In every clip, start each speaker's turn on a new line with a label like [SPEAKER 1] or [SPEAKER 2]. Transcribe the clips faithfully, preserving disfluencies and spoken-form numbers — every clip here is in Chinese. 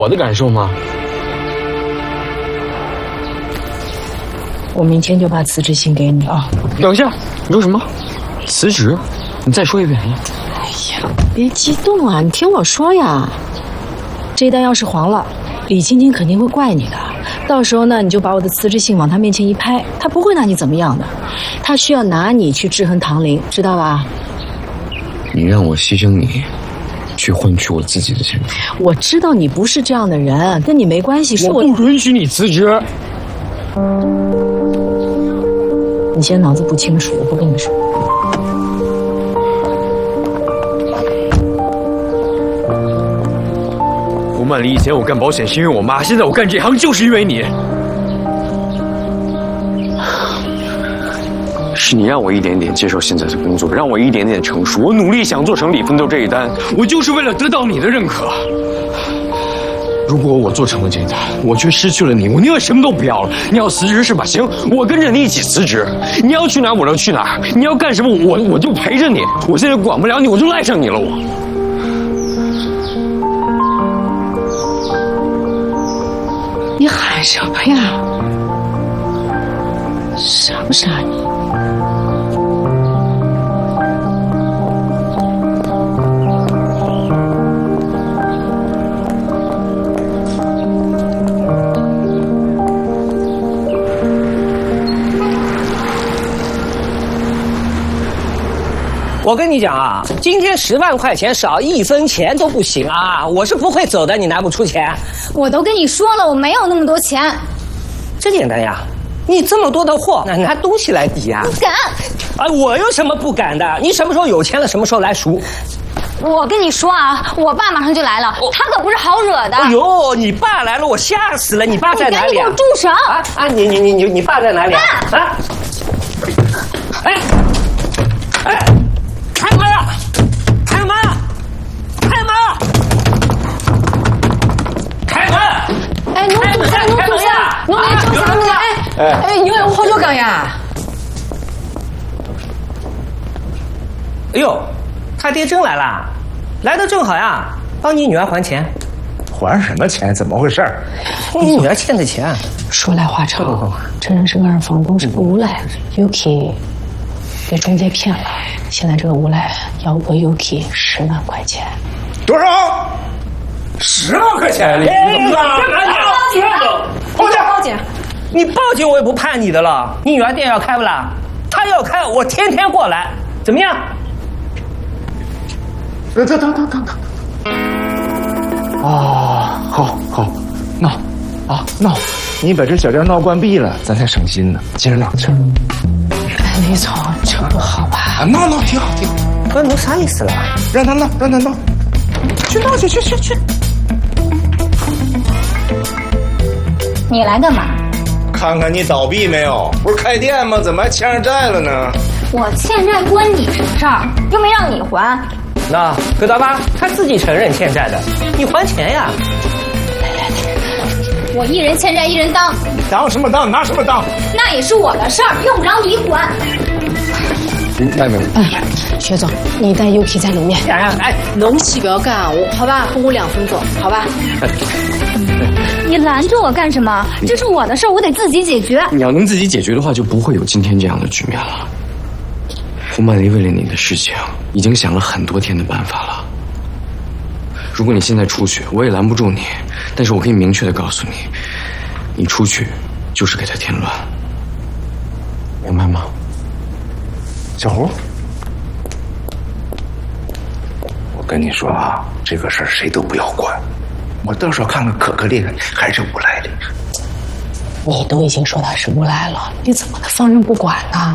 [SPEAKER 1] 我的感受吗？
[SPEAKER 2] 我明天就把辞职信给你啊！
[SPEAKER 1] 等一下，你说什么？辞职？你再说一遍。
[SPEAKER 2] 哎呀，别激动啊，你听我说呀。这单要是黄了，李青青肯定会怪你的。到时候呢，你就把我的辞职信往他面前一拍，他不会拿你怎么样的。他需要拿你去制衡唐玲，知道吧？
[SPEAKER 1] 你让我牺牲你，去换取我自己的前途。
[SPEAKER 2] 我知道你不是这样的人，跟你没关系。是我
[SPEAKER 1] 不允许你辞职。
[SPEAKER 2] 你现在脑子不清楚，我不跟你说。
[SPEAKER 1] 吴曼梨，以前我干保险是因为我妈，现在我干这行就是因为你。是你让我一点点接受现在的工作，让我一点点成熟。我努力想做成李奋斗这一单，我就是为了得到你的认可。如果我做成了这一单，我却失去了你，我宁愿什么都不要了。你要辞职是吧？行，我跟着你一起辞职。你要去哪儿我就去哪儿，你要干什么我我就陪着你。我现在管不了你，我就赖上你了。我。
[SPEAKER 2] 你喊什么呀？傻不傻你？
[SPEAKER 3] 我跟你讲啊，今天十万块钱少一分钱都不行啊！我是不会走的，你拿不出钱。
[SPEAKER 4] 我都跟你说了，我没有那么多钱。
[SPEAKER 3] 这简单呀，你这么多的货，那拿东西来抵呀？
[SPEAKER 4] 不敢。
[SPEAKER 3] 啊，我有什么不敢的？你什么时候有钱了，什么时候来赎。
[SPEAKER 4] 我跟你说啊，我爸马上就来了，他可不是好惹的。哎
[SPEAKER 3] 呦，你爸来了，我吓死了！你爸在哪里啊？
[SPEAKER 4] 你赶紧给我住手！
[SPEAKER 3] 啊啊！你你你你你爸在哪里啊？啊！哎哎！开门啊！开门啊！开门啊！开门！
[SPEAKER 4] 哎，侬坐下，侬坐下，侬来坐下，侬来。哎哎，有有好久讲呀？
[SPEAKER 3] 哎呦，他爹真来了，来的正好呀，帮你女儿还钱。
[SPEAKER 5] 还什么钱？怎么回事？
[SPEAKER 3] 你女儿欠的钱。
[SPEAKER 2] 说来话长，这人是个二房东，是个无赖 ，Yuki 被中介骗了。现在这个无赖要讹 Yuki 十万块钱。
[SPEAKER 5] 多少？十万块钱？你怎么干？
[SPEAKER 3] 干嘛你？
[SPEAKER 4] 报警！
[SPEAKER 3] 报警！
[SPEAKER 4] 报警！
[SPEAKER 3] 你报警我也不怕你的了。你女儿店要开不啦？她要开，我天天过来，怎么样？
[SPEAKER 5] 等等等等等等。哦，好好，闹啊闹！你把这小店闹关闭了，咱才省心呢。接着闹，接着。
[SPEAKER 2] 哎，李总，这不好吧？
[SPEAKER 5] 啊，闹闹挺好挺好。
[SPEAKER 3] 不，你啥意思了？
[SPEAKER 5] 让他闹，让他闹，去闹去去去去。
[SPEAKER 4] 你来干嘛？
[SPEAKER 5] 看看你倒闭没有？不是开店吗？怎么还欠上债了呢？
[SPEAKER 4] 我欠债关你什么事儿？又没让你还。
[SPEAKER 3] 那葛大妈他自己承认欠债的，你还钱呀！
[SPEAKER 4] 我一人欠债一人当，
[SPEAKER 5] 当什么当？拿什么当？
[SPEAKER 4] 那也是我的事儿，用不着你管。
[SPEAKER 5] 外面，
[SPEAKER 2] 哎，薛总，你带 Yuki 在里面。
[SPEAKER 3] 哎呀，哎，
[SPEAKER 2] 龙气不要干我，好吧？分我两分走，好吧？
[SPEAKER 4] 你拦着我干什么？这是我的事儿，我得自己解决。
[SPEAKER 1] 你要能自己解决的话，就不会有今天这样的局面了。胡曼梨为了你的事情，已经想了很多天的办法了。如果你现在出去，我也拦不住你，但是我可以明确的告诉你，你出去就是给他添乱，明白吗？
[SPEAKER 5] 小胡，我跟你说啊，这个事儿谁都不要管，我到时候看看可可厉害还是无赖厉害。
[SPEAKER 2] 你都已经说他是无赖了，你怎么能放任不管呢？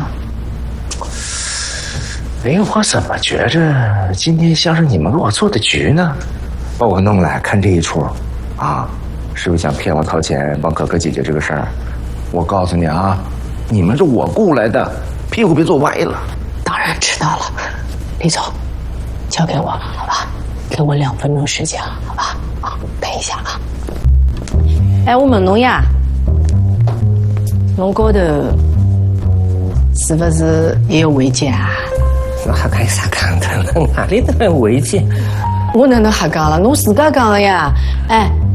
[SPEAKER 5] 哎，我怎么觉着今天像是你们给我做的局呢？把我弄来看这一出，啊，是不是想骗我掏钱帮可可解决这个事儿？我告诉你啊，你们是我雇来的，屁股别坐歪了。
[SPEAKER 2] 当然知道了，李总，交给我，好吧？给我两分钟时间，好吧？啊，等一下啊。哎，我问侬呀，侬高头是不是也有违建啊？
[SPEAKER 3] 那还干啥干的？哪里的违建？
[SPEAKER 2] 我哪能瞎讲了？侬自家讲的呀！哎，